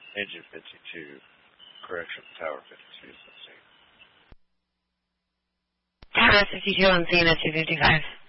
Engine 52, correction, Tower 52, let's see. Tower 52 on CNS 255.